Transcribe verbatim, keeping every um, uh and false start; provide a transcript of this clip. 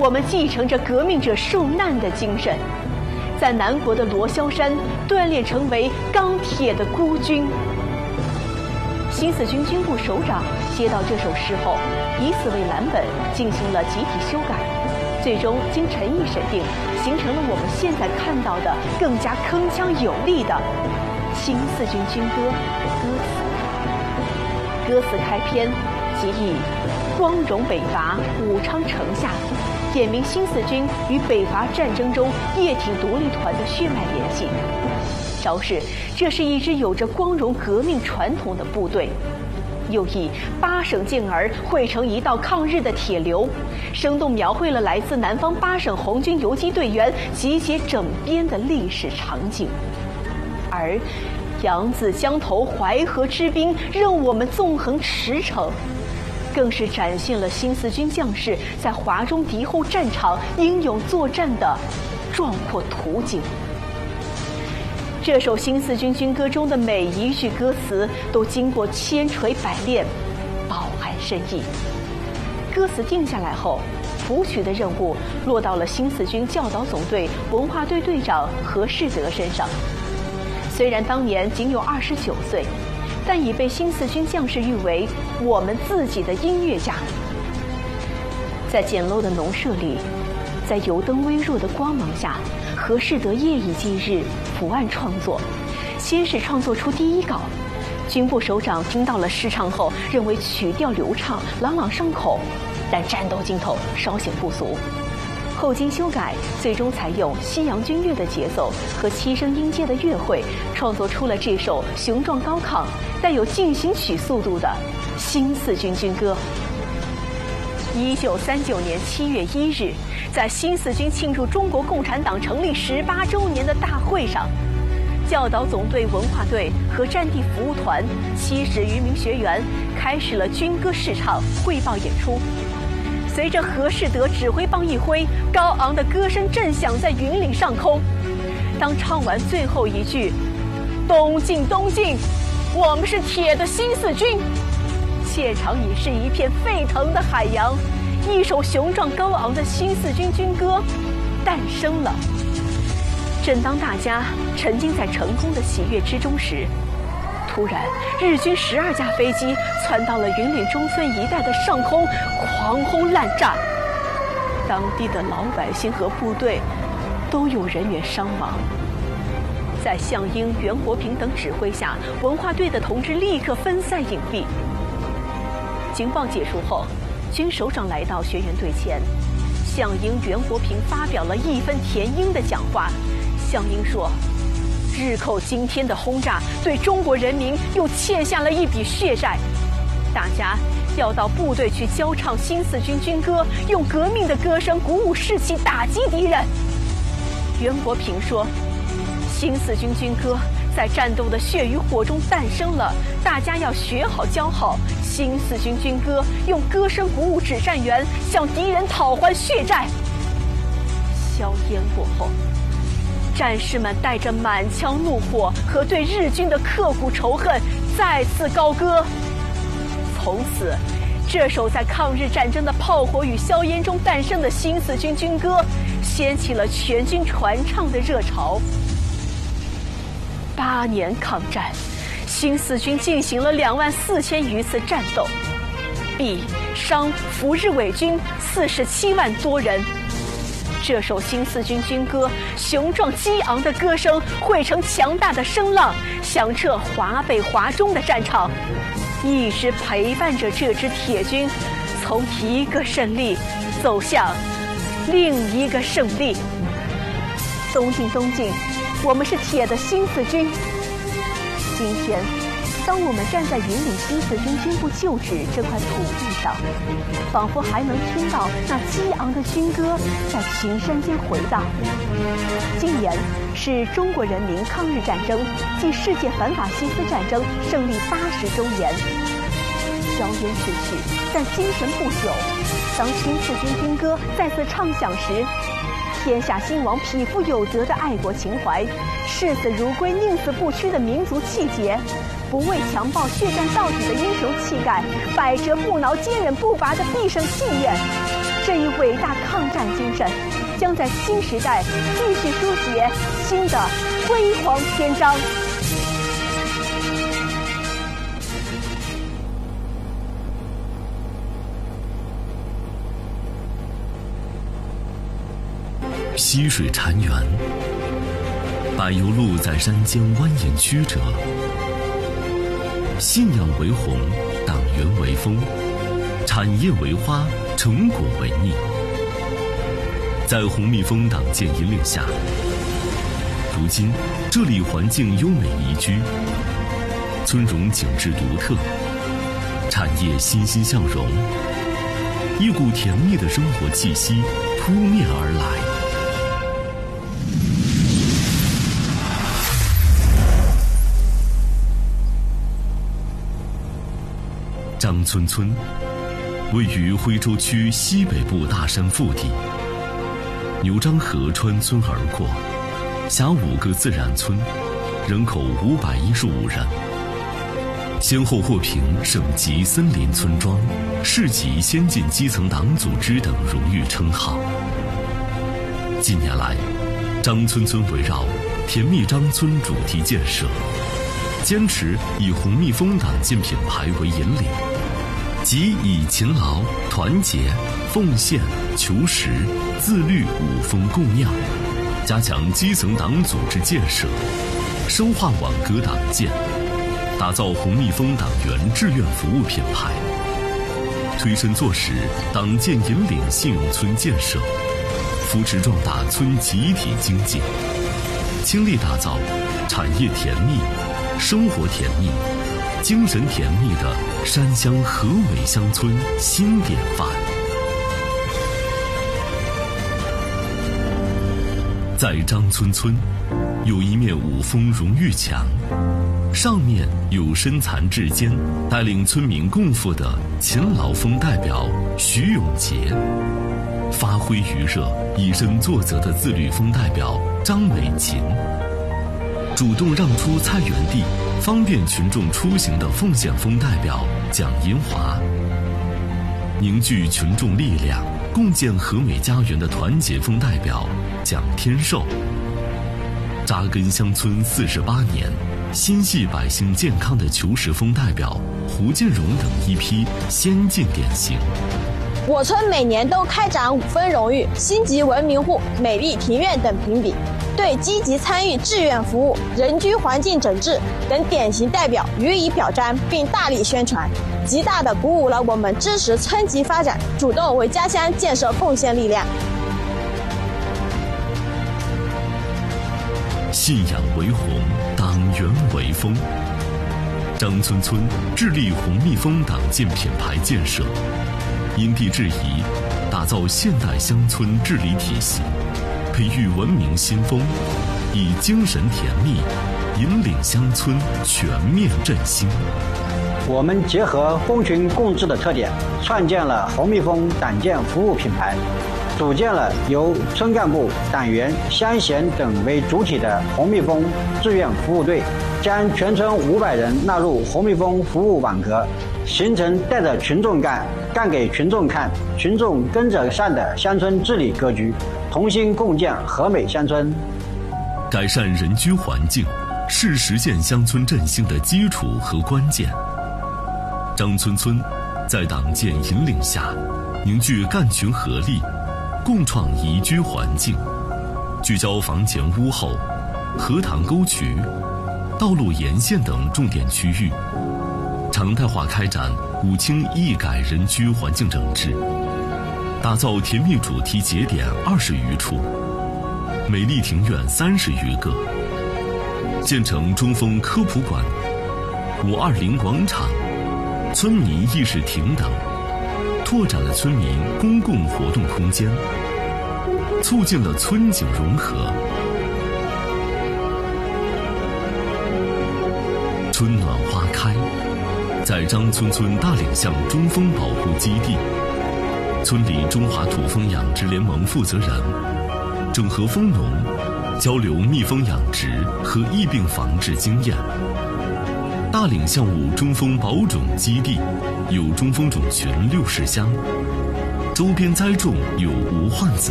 我们继承着革命者受难的精神，在南国的罗霄山锻炼成为钢铁的孤军。新四军军部首长接到这首诗后，以此为蓝本进行了集体修改，最终经陈毅审定，形成了我们现在看到的更加铿锵有力的新四军军歌歌词。歌词开篇即以光荣北伐，武昌城下，点明新四军与北伐战争中叶挺独立团的血脉联系，昭示这是一支有着光荣革命传统的部队。又以八省健儿汇成一道抗日的铁流，生动描绘了来自南方八省红军游击队员集结整编的历史场景。而扬子江头淮河之滨，任我们纵横驰骋，更是展现了新四军将士在华中敌后战场英勇作战的壮阔图景。这首新四军军歌中的每一句歌词都经过千锤百炼，饱含深意。歌词定下来后，谱曲的任务落到了新四军教导总队文化队队长何世德身上。虽然当年仅有二十九岁，但已被新四军将士誉为我们自己的音乐家。在简陋的农舍里，在油灯微弱的光芒下，何世德夜以继日伏案创作。先是创作出第一稿，军部首长听到了诗唱后，认为曲调流畅，朗朗上口，但战斗劲头稍显不足。后经修改，最终采用西洋军乐的节奏和七声音阶的乐会，创作出了这首雄壮高亢、带有进行曲速度的新四军军歌。一九三九年七月一日，在新四军庆祝中国共产党成立十八周年的大会上，教导总队文化队和战地服务团七十余名学员开始了军歌试唱汇报演出。随着何世德指挥棒一挥，高昂的歌声震响在云岭上空。当唱完最后一句“东进东进，我们是铁的新四军”，现场已是一片沸腾的海洋，一首雄壮高昂的新四军军歌诞生了。正当大家沉浸在成功的喜悦之中时，突然日军十二架飞机窜到了云岭中村一带的上空，狂轰滥炸，当地的老百姓和部队都有人员伤亡。在项英、袁国平等指挥下，文化队的同志立刻分散隐蔽。警报解除后，军首长来到学员队前，项英、袁国平发表了义愤填膺的讲话。项英说，日寇今天的轰炸对中国人民又欠下了一笔血债，大家要到部队去教唱新四军军歌，用革命的歌声鼓舞士气，打击敌人。袁国平说，新四军军歌在战斗的血与火中诞生了，大家要学好教好新四军军歌，用歌声鼓舞指战员，向敌人讨还血债。硝烟过后，战士们带着满腔怒火和对日军的刻骨仇恨再次高歌。从此，这首在抗日战争的炮火与硝烟中诞生的新四军军歌，掀起了全军传唱的热潮。八年抗战，新四军进行了两万四千余次战斗，毙伤俘日伪军四十七万多人。这首新四军军歌，雄壮激昂的歌声汇成强大的声浪，响彻华北华中的战场，一直陪伴着这支铁军从一个胜利走向另一个胜利。东进东进，我们是铁的新四军。今天，当我们站在云岭新四军军部旧址这块土地上，仿佛还能听到那激昂的军歌在群山间回荡。今年是中国人民抗日战争暨世界反法西斯战争胜利八十周年。硝烟逝去，但精神不朽。当新四军军歌再次唱响时，天下兴亡、匹夫有责的爱国情怀，视死如归、宁死不屈的民族气节，不畏强暴、血战到底的英雄气概，百折不挠、坚韧不拔的必胜信念， 这一伟大抗战精神，将在新时代继续书写新的辉煌篇章。 溪水潺湲，柏油路在山间蜿蜒曲折。信仰为红，党员为风，产业为花，成果为蜜。在红蜜蜂党建引领下，如今这里环境优美宜居，村容景致独特，产业欣欣向荣，一股甜蜜的生活气息扑面而来。张村村位于徽州区西北部大山腹地，牛漳河穿村而过，辖五个自然村，人口五百一十五人，先后获评省级森林村庄、市级先进基层党组织等荣誉称号。近年来，张村村围绕甜蜜张村主题建设，坚持以红蜜蜂党建品牌为引领，即以勤劳、团结、奉献、求实、自律五风共酿，加强基层党组织建设，深化网格党建，打造红蜜蜂党员志愿服务品牌，推身做实党建引领信用村建设，扶持壮大村集体经济，倾力打造产业甜蜜、生活甜蜜、精神甜蜜的山乡和美乡村新典范。在张村村，有一面五峰荣誉墙，上面有身残志坚带领村民共赴的勤劳蜂代表徐永杰，发挥余热以身作则的自律蜂代表张美琴，主动让出菜园地方便群众出行的奉献蜂代表蒋银华，凝聚群众力量共建和美家园的团结蜂代表蒋天寿，扎根乡村四十八年心系百姓健康的求实蜂代表胡建荣等一批先进典型。 我村每年都开展五分荣誉、星级文明户、美丽庭院等评比，对积极参与志愿服务、人居环境整治等典型代表予以表彰，并大力宣传，极大地鼓舞了我们支持村级发展、主动为家乡建设贡献力量。 信仰为红，党员为风。张村村致力红蜜蜂党建品牌建设，因地制宜，打造现代乡村治理体系，培育文明新风，以精神甜蜜引领乡村全面振兴。 我们结合蜂群共治的特点，创建了红蜜蜂党建服务品牌，组建了由村干部、党员、乡贤等为主体的红蜜蜂志愿服务队，将全村五百人纳入红蜜蜂服务网格，形成带着群众干、干给群众看、群众跟着上的乡村治理格局，同心共建和美乡村。 改善人居环境是实现乡村振兴的基础和关键。张村村在党建引领下，凝聚干群合力，共创宜居环境，聚焦房前屋后、荷塘沟渠、道路沿线等重点区域，常态化开展五清一改人居环境整治，打造甜蜜主题节点二十余处，美丽庭院三十余个，建成中峰科普馆、五二零广场、村民议事亭等，拓展了村民公共活动空间，促进了村井融合。春暖花开，在张村村大岭巷中蜂保护基地，村里中华土蜂养殖联盟负责人整合蜂农，交流蜜蜂养殖和疫病防治经验。大岭项目中蜂保种基地有中蜂种群六十箱， 周边栽种有无患子？